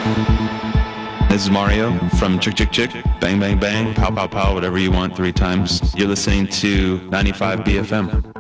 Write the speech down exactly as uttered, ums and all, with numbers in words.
This is Mario from Chick Chick Chick, Bang Bang Bang, Pow Pow Pow, whatever you want three times. You're listening to ninety-five B F M.